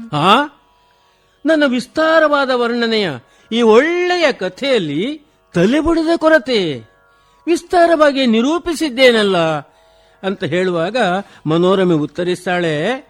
ಆ ನನ್ನ ವಿಸ್ತಾರವಾದ ವರ್ಣನೆಯ ಈ ಒಳ್ಳೆಯ ಕಥೆಯಲ್ಲಿ ತಲೆಬುಡದ ಕೊರತೆ ವಿಸ್ತಾರವಾಗಿ ನಿರೂಪಿಸಿದ್ದೇನಲ್ಲ ಅಂತ ಹೇಳುವಾಗ ಮನೋರಮೆ ಉತ್ತರಿಸ್ತಾಳೆ,